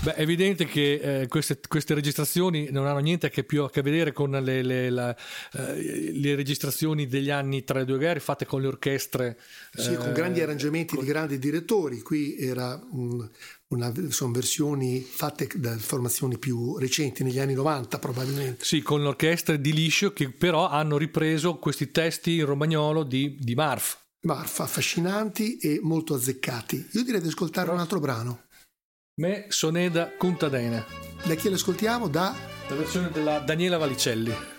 Beh, è evidente che queste registrazioni non hanno niente più a che vedere con le registrazioni degli anni tra le due guerre fatte con le orchestre. Sì, con grandi arrangiamenti di grandi direttori. Qui sono versioni fatte da formazioni più recenti, negli anni 90 probabilmente. Sì, con l'orchestra di Liscio, che però hanno ripreso questi testi in romagnolo di Marf. Marf, affascinanti e molto azzeccati. Io direi di ascoltare un altro brano. Me soneda contadena. Da chi l'ascoltiamo? Da la versione della Daniela Valicelli.